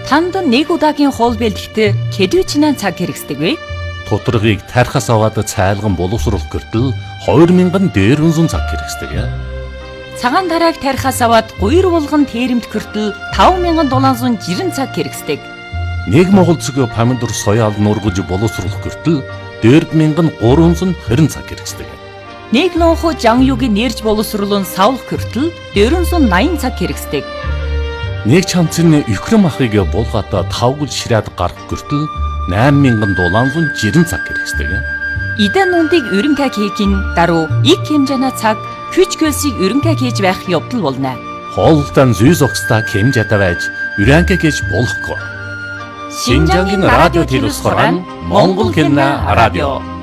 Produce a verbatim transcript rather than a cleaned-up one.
Танд нэг удаагийн хоол бэлтгэхэд хэдвэчнээ цаг хэрэгсдэг вэ? Тутаргыг тархас аваад цайлган боловсруулах гэртэл хоёр мянган дээрвэн зуун цаг хэрэгсдэг. Цагаан тарааг тархас аваад гуйр булган тэрэмт гэртэл таван мянган дулаан зуун жирэн цаг хэрэгсдэг. Нэг монгол цэг помидор соёал нургаж боловсруулах гэртэл дөрв мянган гурван зуун хорин цаг хэрэгсдэг. Нэг лонхо жан юугийн нэрж боловсруулан савлах гэртэл дөрвөн зуун наян цаг хэрэгсдэг. Нэг чамцны Украин махыг булгаата тавгал ширээд гарах гэртэл найман мянган дулаан зуун жирэн цаг хэрэгсдэг. Идэн нундыг өрөнгө хийхин даруй их хэмжээний цаг хүч хөлсийг өрөнгө хийж байх явдал болно. Хоолтон зүй зогсдаа хэмжээтэй байж өрөнгө хийж болохгүй. Шинжангийн радио телевиз гараан Монгол хэлний радио.